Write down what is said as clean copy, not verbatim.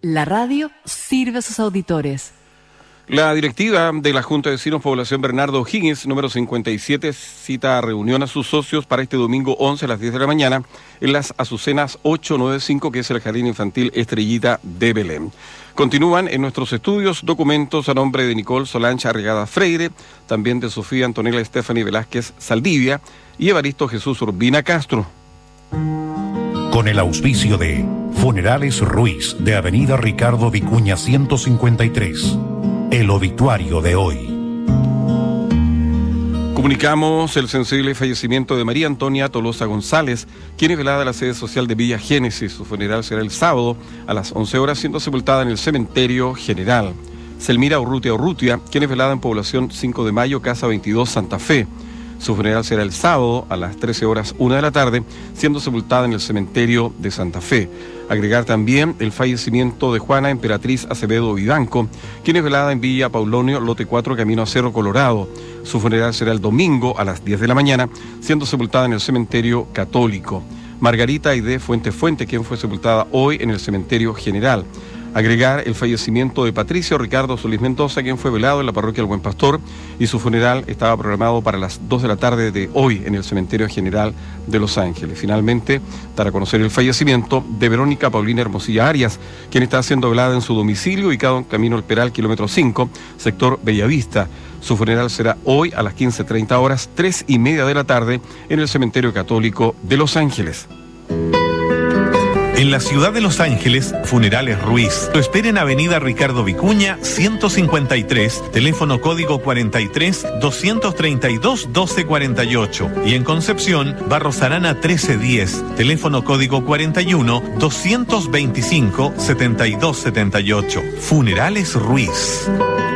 La radio sirve a sus auditores. La directiva de la Junta de Vecinos Población Bernardo O'Higgins, número 57, cita a reunión a sus socios para este domingo 11 a las 10 de la mañana en las Azucenas 895, que es el Jardín Infantil Estrellita de Belén. Continúan en nuestros estudios documentos a nombre de Nicole Solange Arriagada Freire, también de Sofía Antonella Stephanie Velázquez Saldivia y Evaristo Jesús Urbina Castro. Con el auspicio de Funerales Ruiz, de Avenida Ricardo Vicuña 153. El obituario de hoy. Comunicamos el sensible fallecimiento de María Antonia Tolosa González, quien es velada en la sede social de Villa Génesis. Su funeral será el sábado a las 11 horas, siendo sepultada en el cementerio general. Selmira Urrutia, quien es velada en población 5 de Mayo, Casa 22, Santa Fe. Su funeral será el sábado a las 13 horas 1 de la tarde, siendo sepultada en el cementerio de Santa Fe. Agregar también el fallecimiento de Juana Emperatriz Acevedo Vivanco, quien es velada en Villa Paulonio, lote 4, camino a Cerro Colorado. Su funeral será el domingo a las 10 de la mañana, siendo sepultada en el cementerio católico. Margarita Aide Fuente, quien fue sepultada hoy en el cementerio general. Agregar el fallecimiento de Patricio Ricardo Solís Mendoza, quien fue velado en la parroquia El Buen Pastor, y su funeral estaba programado para las 2 de la tarde de hoy en el cementerio general de Los Ángeles. Finalmente, para conocer el fallecimiento de Verónica Paulina Hermosilla Arias, quien está siendo velada en su domicilio ubicado en Camino El Peral, kilómetro 5, sector Bellavista. Su funeral será hoy a las 15:30 horas, 3:30 de la tarde, en el cementerio católico de Los Ángeles. En la ciudad de Los Ángeles, Funerales Ruiz. Lo espera en Avenida Ricardo Vicuña, 153, teléfono código 43-232-1248. Y en Concepción, Barros Arana 1310, teléfono código 41-225-7278. Funerales Ruiz.